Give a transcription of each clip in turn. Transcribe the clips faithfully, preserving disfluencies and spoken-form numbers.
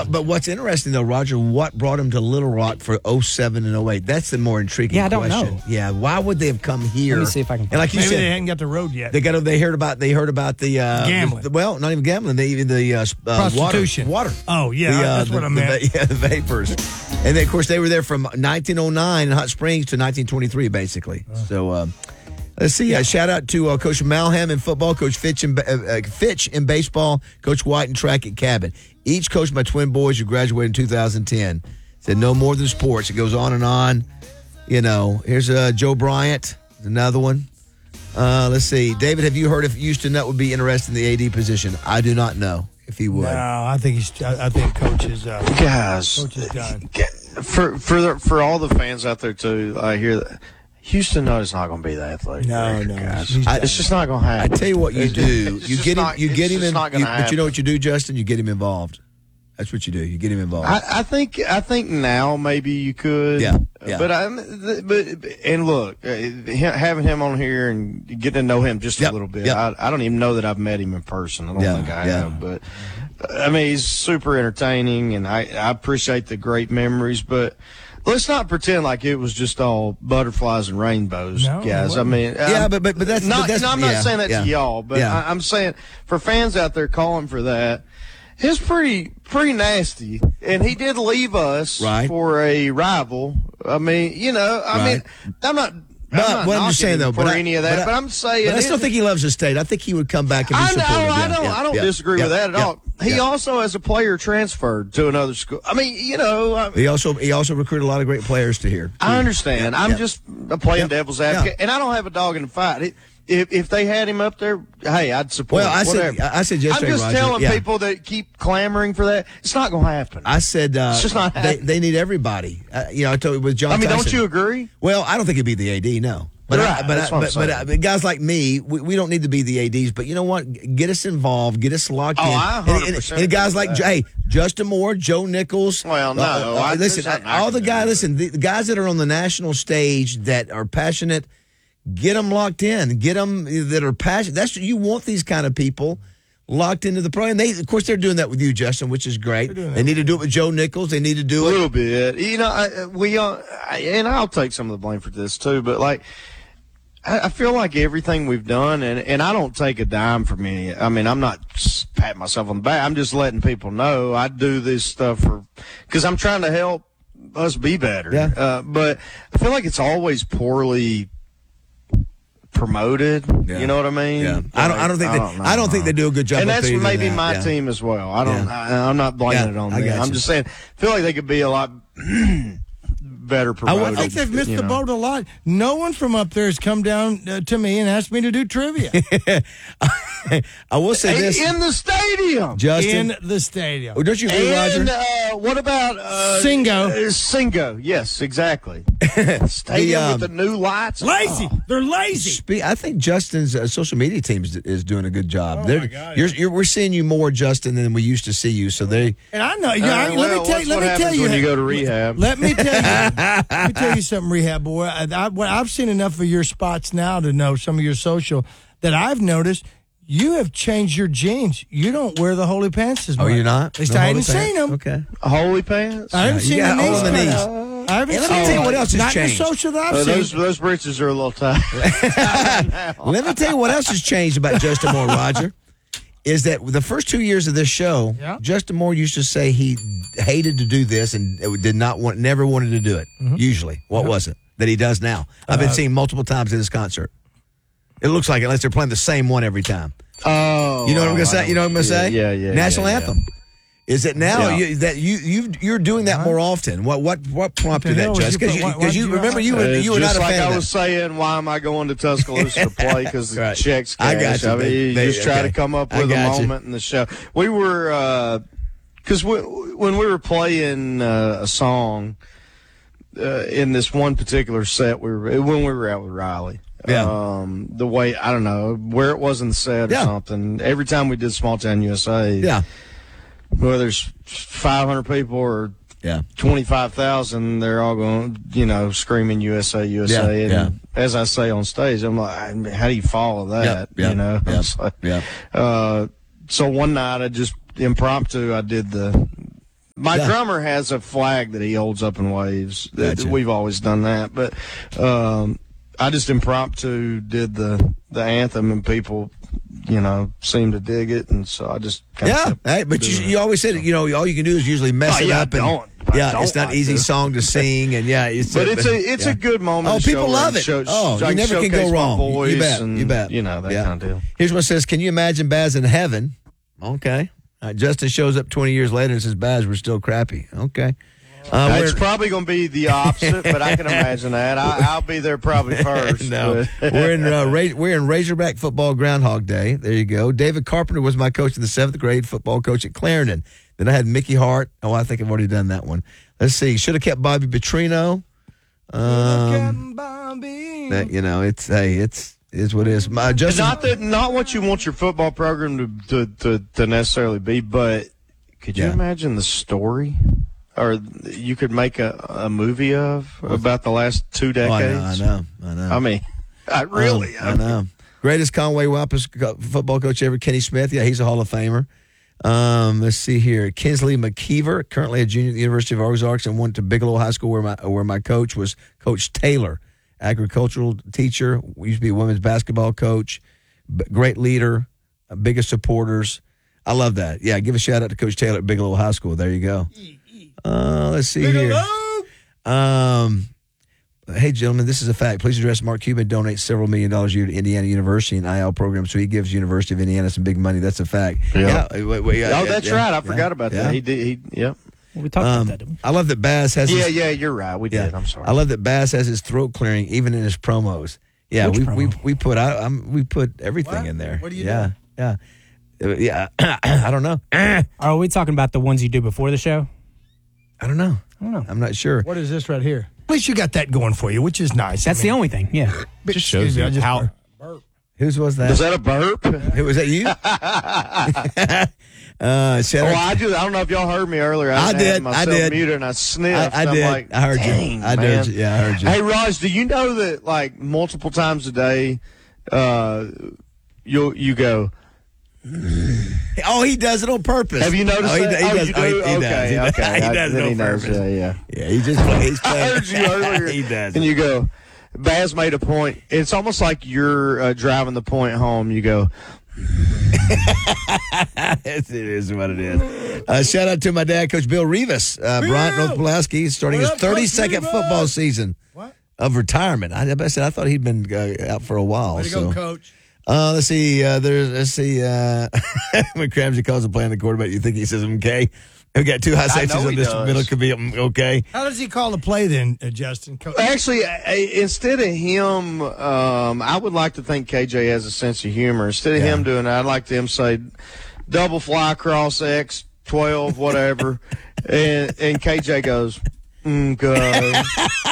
But, but what's interesting, though, Roger, what brought him to Little Rock for oh seven and oh eight? That's the more intriguing Yeah, I don't question. know. Yeah, why would they have come here? Let me see if I can. And like you Maybe said, they hadn't got the road yet. They got. They heard about. They heard about the uh, Gambling. The, well, not even gambling. They even the uh, uh, Prostitution. Water. water. Oh, yeah, The, uh, that's the, what I the, meant. The, yeah, the vapors. And then, of course, they were there from nineteen oh nine in Hot Springs to nineteen twenty-three, basically. Uh. So. Um, Let's see. Uh, shout out to uh, Coach Malham in football, Coach Fitch in, uh, uh, Fitch in baseball, Coach White in track at Cabot. Each coached my twin boys who graduated in two thousand ten. Said no more than sports. It goes on and on. You know, here's uh, Joe Bryant, another one. Uh, let's see. David, have you heard if Houston Nutt would be interested in the A D position? I do not know if he would. No, I think he's. I, I think Coach is. Uh, Guys, Coach is done. For for the, for all the fans out there too, I hear that. Houston Nutt is not going to be the athletic No, director, no, guys. he's I, done. it's just not going to I happen. tell you what you It's- do. it's You just get him. not- You it's get him just in. not gonna You, but you know happen. what you do, Justin? You get him involved. That's what you do. You get him involved. I, I think I think now maybe you could. Yeah, yeah. But I but and look, uh, having him on here and getting to know him just Yep, a little bit. yep. I, I don't even know that I've met him in person. I don't Yeah, think I yeah. have. But I mean, he's super entertaining, and I I appreciate the great memories, but. Let's not pretend like it was just all butterflies and rainbows, No, it guys. I wasn't. mean, Yeah, um, but- but- but that's- not. but that's- no, I'm not yeah, saying that yeah. to y'all, but Yeah. I, I'm saying for fans out there calling for that, it's pretty pretty nasty. And he did leave us Right. for a rival. I mean, you know, I Right. mean, I'm not. But I'm not what I'm just saying, knocking him though, for but I- any of that, but but, I- I'm saying, But I still it- think he loves the state. I think he would come back and be I know, supportive. I Yeah, don't, yeah, I don't yeah, disagree yeah, with that at yeah, all. He yeah. also, as a player, transferred to another school. I mean, you know, I, He also he also recruited a lot of great players to here. I understand. Yeah, I'm yeah. just playing Yeah. devil's advocate, Yeah. and I don't have a dog in the fight. It, if if they had him up there, hey, I'd support. Well, him, I said whatever. I said yesterday, I'm just Roger, telling yeah. people that keep clamoring for that, it's not going to happen. I said uh, It's just not they, happening. they need everybody. Uh, you know, I told you with John. I mean, Tyson. don't you agree? Well, I don't think it'd be the A D. No. But, I, Right, but, that's I, what I'm but, but, saying. uh, but guys like me, we, we don't need to be the A Ds. But you know what? Get us involved. Get us locked Oh, in. I and, one hundred and, percent and guys agree like with that. hey, Justin Moore, Joe Nichols. Well, no, uh, uh, I- listen, there's nothing I all can the do. guys. Listen, the, the guys that are on the national stage that are passionate, get them locked in. Get them that are passionate. That's you want these kind of people locked into the program. They, of course, they're doing that with you, Justin, which is great. They need to do it with Joe Nichols. They need to A do it. little bit, you know. I, we uh, I, and I'll take some of the blame for this too. But like, I, I feel like everything we've done, and and I don't take a dime from any. I mean, I'm not just patting myself on the back. I'm just letting people know I do this stuff for because I'm trying to help us be better. Yeah. Uh, but I feel like it's always poorly promoted. Yeah. You know what I mean? Yeah, I don't. I don't think they. know. I don't think they do a good job. And of that's feeding maybe that. my Yeah. team as well. I don't. Yeah. I, I'm not blaming Yeah, it on I them. got I'm you. just saying. I feel like they could be a lot better promoted. I think they've missed you the know. boat a lot. No one from up there has come down uh, to me and asked me to do trivia I will say Hey, this, in the stadium. Justin. in the stadium. Oh, don't you agree, And Roger? uh, what about uh, Singo. Uh, Singo, yes, exactly. Stadium The, um, with the new lights. Lazy. Oh. They're lazy. Spe- I think Justin's uh, social media team is, is doing a good job. Oh, They're- my God. You're, you're, we're seeing you more, Justin, than we used to see you. So they. And I know. You Uh, I, let well, me tell what's you. Let what me tell happens you. when you go to rehab. Let me tell you. let me tell you something, rehab boy. I, I, well, I've seen enough of your spots now to know some of your social that I've noticed. You have changed your jeans. You don't wear the holy pants as much. Oh, you're not? At least No I holy hadn't seen pants? them. Okay. Holy pants. I haven't Yeah, seen you the got knees. all the cut knees. out. I haven't And let seen me tell you what else has Not changed. the social that I've Uh, seen. those those breeches are a little tight. Let me tell you what else has changed about Justin Moore, Roger. Is that the first two years of this show, Yeah. Justin Moore used to say he hated to do this and did not want, never wanted to do it. Mm-hmm. Usually, what was it that he does now? I've been Uh, seeing multiple times at this concert. It looks like unless they're playing the same one every time. Oh, You know what I'm gonna I say? You know what I'm gonna say? Yeah, yeah. yeah National yeah, anthem. Is it now Yeah. you, that you you you're doing that more often? What what what prompted What the that, hell was Just you Because put- you, why- because why'd you you- remember you Uh, were you were just not a like fan I of was that. saying, why am I going to Tuscaloosa to play? Because the Right. checks I cash. got you. I mean, you They- just try okay. to come up I with a got you. moment in the show. We were because we, when we were playing uh, a song uh, in this one particular set, we were when we were out with Riley. Yeah. Um, the way I don't know where it was in the set or Yeah. something. Every time we did Small Town U S A, Yeah, whether there's five hundred people or yeah. twenty-five thousand, they're all going, you know, screaming U S A, U S A. Yeah, and yeah. as I say on stage, I'm like, I mean, how do you follow that? Yeah, yeah, you know? yeah, It's like, yeah. uh, so one night I just impromptu, I did the My Yeah. drummer has a flag that he holds up and waves. That- Gotcha. We've always done that, but um, I just impromptu did the the anthem, and people, you know, seem to dig it, and so I just kinda Yeah, kept hey, but you, doing you it. always said, you know, all you can do is usually mess Oh, it yeah, up. I and don't. I Yeah, don't it's not like an easy to. song to sing, and yeah, it's But it's a it's yeah. a good moment. Oh, to people show love and it. Show, Oh, so I you never can showcase go my wrong. You voice bet. and, You bet. You know, that Yeah. kind of deal. Here's what says, can you imagine Baz in heaven? Okay. Uh, Justin shows up twenty years later and says, Baz, we're still crappy. Okay. Uh, it's we're- probably going to be the opposite, but I can imagine that. I, I'll be there probably first. no, but- we're in uh, Ra- we're in Razorback football Groundhog Day. There you go. David Carpenter was my coach in the seventh grade, football coach at Clarendon. Then I had Mickey Hart. Oh, I think I've already done that one. Let's see. Should have kept Bobby Petrino. Um, that, you know, it's hey, it's is what it is. My, Justin, not that, not what you want your football program to to, to, to necessarily be, but could you Yeah. imagine the story, or you could make a, a movie of about the last two oh, I decades? know, I know, I know. I mean, I really, Um, I know. Greatest Conway Wampus co- football coach ever, Kenny Smith. Yeah, he's a Hall of Famer. Um, let's see here. Kinsley McKeever, currently a junior at the University of Ozarks, and went to Bigelow High School, where my where my coach was Coach Taylor, agricultural teacher. We used to be a women's basketball coach. B- great leader, uh, biggest supporters. I love that. Yeah, give a shout out to Coach Taylor at Bigelow High School. There you go. Uh, let's see here. Um, hey, gentlemen, this is a fact. Please address Mark Cuban donates several million dollars a year to Indiana University and I L programs, so he gives University of Indiana some big money. That's a fact. Yeah. Yeah. we- we- yeah, oh, that's yeah, right. I yeah, forgot about yeah. that. He did. He, yep. We talked Um, about that. didn't we? I love that Bass has Yeah, his, yeah. You're right. We yeah. did. I'm sorry. I love that Bass has his throat clearing even in his promos. Yeah, Which we, promo? we we put I, I'm, we put everything What? in there. What do you yeah, yeah, Uh, yeah. I don't know. I Are we talking about the ones you do before the show? don't know. I don't know. I'm not sure. What is this right here? At least you got that going for you, which is nice. That's I the mean, only thing. Yeah. but- Just shows excuse me, you I just- how- Whose was that? Was that a burp? Who was that? You? uh, shout Oh, out- I just I don't know if y'all heard me earlier. I, I just did, Had I myself did. muted and I sniffed. I, I I'm did. Like, I heard Dang, you. I man. did. Yeah, I heard you. Hey, Raj, do you know that like multiple times a day, uh, you you go? Oh, he does it on purpose. Have you noticed oh, he, that? He oh, does. you Oh, do? he, he okay, does. He does. okay. He I- does it then on he knows, purpose. yeah, yeah. Yeah, he just he's I playing. heard you earlier. he does. And you go. Baz made a point. It's almost like you're uh, driving the point home. You go. it is what it is. Uh, shout out to my dad, Coach Bill Rivas. Uh, Bryant North Pulaski starting What his up, Coach thirty-second Rivas? football season What? of retirement. I, I said I thought he'd been uh, out for a while. Way to so. go, Coach. Uh, let's see. Uh, there's. Let's see. Uh, when Ramsey calls a play on the quarterback, you think he says okay? We got two high safeties know on he this does. middle. Could be um, okay. How does he call the play then, uh, Justin? Coach? Actually, I, instead of him, um, I would like to think K J has a sense of humor. Instead of Yeah. him doing that, I'd like to him say double fly cross X twelve whatever, and and K J goes. Mm, God.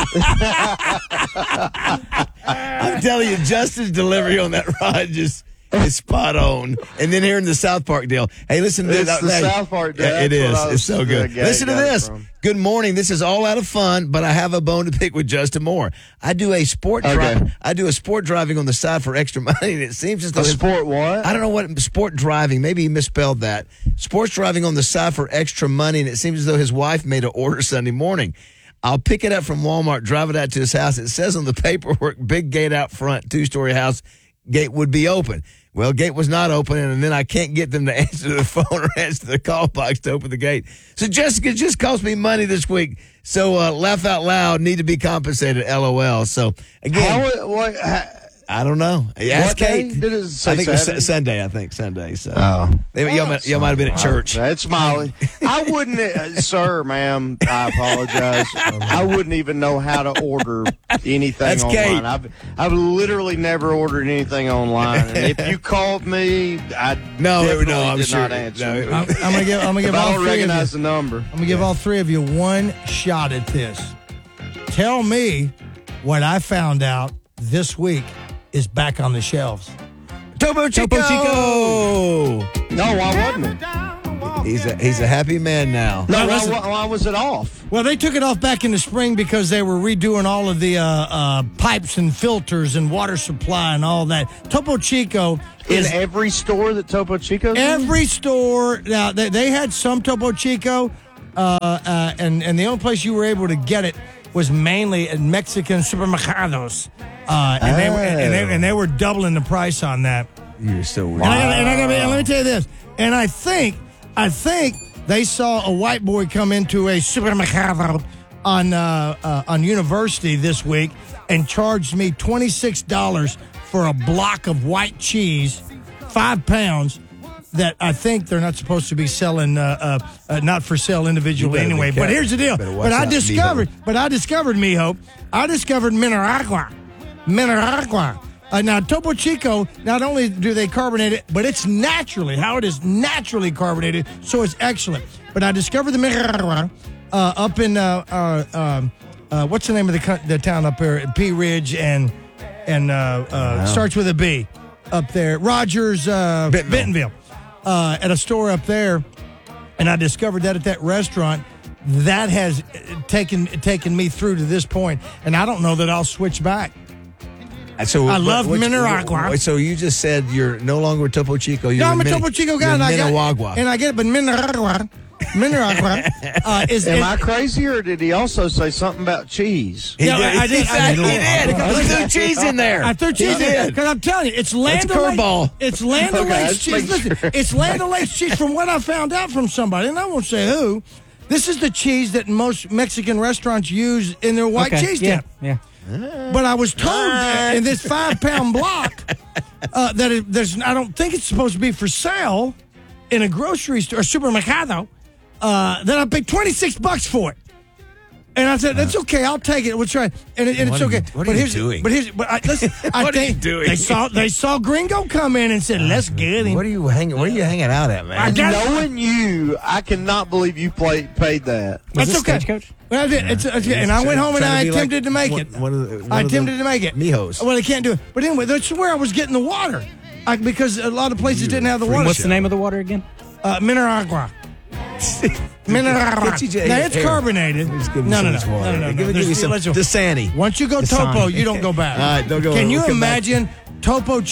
I'm telling you, Justin's delivery on that rod just is spot on. And then hearing the South Park deal. Hey, listen to It's this. the Hey, South Park deal. yeah, it That's is. what I It's was- so good. yeah, Listen to got it this. from. Good morning. This is all out of fun, but I have a bone to pick with Justin Moore. I do a sport Okay. drive. I do a sport driving on the side for extra money, and it seems as though A sport what? I don't know what sport driving. Maybe he misspelled that. Sports driving on the side for extra money, and it seems as though his wife made an order Sunday morning. I'll pick it up from Walmart, drive it out to his house. It says on the paperwork, big gate out front, two-story house, gate would be open. Well, gate was not open, and then I can't get them to answer the phone or answer the call box to open the gate. So Jessica just cost me money this week. So uh, laugh out loud, need to be compensated, LOL. So again, How, what, how, I don't know. Ask what day Kate. did it say I think it was Saturday? Su- Sunday. I think Sunday. So Oh. They- y'all, might, y'all might have been at church. That's Molly. I wouldn't, uh, sir, ma'am. I apologize. I wouldn't even know how to order anything That's online. Kate. I've, I've literally never ordered anything online. And if you called me, I No, definitely no, I'm did sure. not answer. No, I'm, I'm gonna give. I'm gonna if give I all don't three of you. recognize the number. I'm gonna give all three of you one shot at this. Tell me what I found out this week is back on the shelves. Topo Chico. Topo Chico. No, why wasn't it? He's a he's a happy man now. No, No, why, listen. why, why was it off? Well, they took it off back in the spring because they were redoing all of the uh, uh, pipes and filters and water supply and all that. Topo Chico In is every store that Topo Chico's in? every store. Now they, they had some Topo Chico, uh, uh, and and the only place you were able to get it was mainly at Mexican supermercados, uh, and, they were, and, they, and they were doubling the price on that. You're so weird. And, I gotta, and I gotta, and let me tell you this. And I think, I think they saw a white boy come into a supermercado on uh, uh, on University this week and charged me twenty-six dollars for a block of white cheese, five pounds. That I think they're not supposed to be selling, uh, uh, uh, not for sale individually anyway. But here's the deal. But I discovered, but I discovered, mijo, I discovered Mineragua. Mineragua. Uh, now, Topo Chico, not only do they carbonate it, but it's naturally, how it is naturally carbonated, so it's excellent. But I discovered the Mineragua uh, up in, uh, uh, um, uh, what's the name of the, co- the town up there? Pea Ridge and, and uh, uh, wow. starts with a B up there. Rogers, uh, Bentonville. Bentonville. Uh, at a store up there, and I discovered that at that restaurant. That has taken taken me through to this point, and I don't know that I'll switch back. So I love Mineragua. So you just said you're no longer a Topo Chico. You're no, I'm a Min- Topo Chico guy, and I, got, and I get it, but Mineragua, Mineragua uh, is. Am is, I crazy, or did he also say something about cheese? He yeah, did. I did. I did. He did. He threw cheese in there. I threw cheese in there because I'm telling you, it's Land O'Lakes. It's Land O'Lakes cheese. Listen, sure. It's Land O'Lakes cheese. From what I found out from somebody, and I won't say who, this is the cheese that most Mexican restaurants use in their white okay. cheese yeah. dip. Yeah. But I was told that in this five pound block uh, that it, there's. I don't think it's supposed to be for sale in a grocery store or supermercado. Uh, then I paid twenty-six bucks for it. And I said, that's okay, I'll take it. We'll try it. And, and it's what okay. Are you, what but are you here's, doing? But here's, but I, listen, I what think are you doing? They saw, they saw Gringo come in and said, let's get him. What are you hanging? What are you hanging out at, man? I got it. Knowing you, I cannot believe you played, paid that. Was That's this okay. Stagecoach? Well, I did. It's, it's, and I went home and I Trying to be attempted like to make one- it. one of the- one I of the attempted to make it. Mijos. Well, I can't do it. But anyway, that's where I was getting the water. I, because a lot of places didn't have the water. What's the name of the water again? Uh, Mineragua. Mineragua. Get you- Now, it's here. carbonated. Just give me No, some no, of no. this water. No, no, no. Give me- give There's- me some let's go. Dasani. Once you go Dasani. Topo, you don't go back. All right, don't go- Can you we'll come back. imagine Topo